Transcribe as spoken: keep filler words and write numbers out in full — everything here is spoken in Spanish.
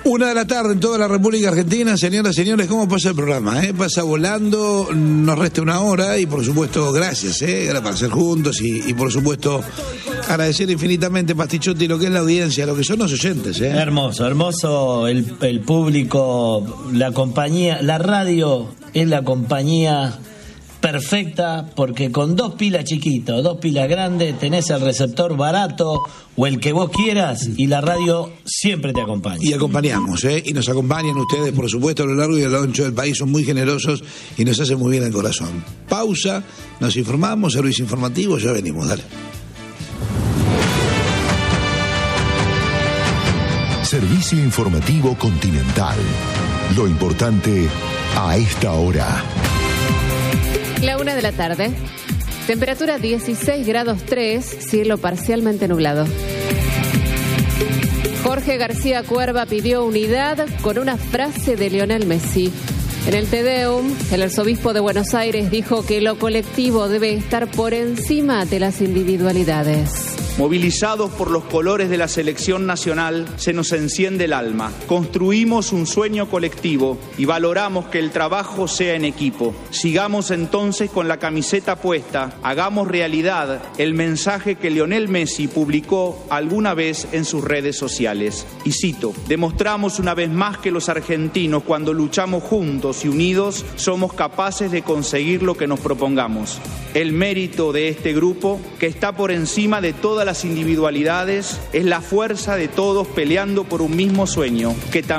Una de la tarde en toda la República Argentina. Señoras y señores, ¿cómo pasa el programa? Eh? Pasa volando, nos resta una hora y por supuesto gracias, ¿eh? Era para ser juntos y, y por supuesto agradecer infinitamente, Pastichotti, lo que es la audiencia, lo que son los oyentes. ¿eh? Hermoso, hermoso el, el público, la compañía, la radio es la compañía perfecta, porque con dos pilas chiquitas, dos pilas grandes, tenés el receptor barato o el que vos quieras y la radio siempre te acompaña. Y acompañamos, ¿eh? Y nos acompañan ustedes, por supuesto, a lo largo y a lo ancho del país, son muy generosos y nos hacen muy bien el corazón. Pausa, nos informamos, servicio informativo, ya venimos, dale. Servicio informativo Continental. Lo importante a esta hora. La una de la tarde, temperatura dieciséis grados tres, cielo parcialmente nublado. Jorge García Cuerva pidió unidad con una frase de Lionel Messi. En el Te Deum, el arzobispo de Buenos Aires dijo que lo colectivo debe estar por encima de las individualidades. Movilizados por los colores de la selección nacional, se nos enciende el alma. Construimos un sueño colectivo y valoramos que el trabajo sea en equipo. Sigamos entonces con la camiseta puesta, hagamos realidad el mensaje que Lionel Messi publicó alguna vez en sus redes sociales. Y cito, demostramos una vez más que los argentinos, cuando luchamos juntos y unidos, somos capaces de conseguir lo que nos propongamos. El mérito de este grupo, que está por encima de todas las individualidades, es la fuerza de todos peleando por un mismo sueño, que también